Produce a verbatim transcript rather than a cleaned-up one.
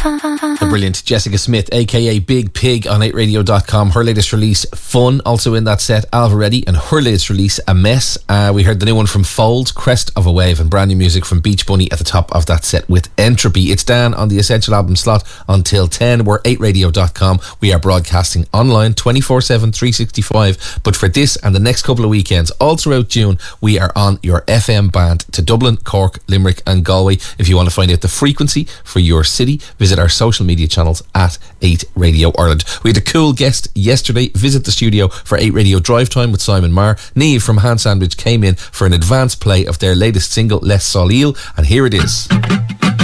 The brilliant Jessica Smith, aka Big Pig, on eight radio dot com. Her latest release, Fun, also in that set, Alva Reddy, and her latest release, A Mess. Uh, we heard the new one from Folds, Crest of a Wave, and brand new music from Beach Bunny at the top of that set with Entropy. It's Dan on the Essential Album slot until ten. We're eight radio dot com. We are broadcasting online twenty-four seven, three sixty-five. But for this and the next couple of weekends, all throughout June, we are on your F M band to Dublin, Cork, Limerick and Galway. If you want to find out the frequency for your city, visit our social media channels at eight Radio Ireland. We had a cool guest yesterday visit the studio for eight Radio Drive Time with Simon Marr. Niamh from Hand Sandwich came in for an advance play of their latest single, Les Solil, and here it is.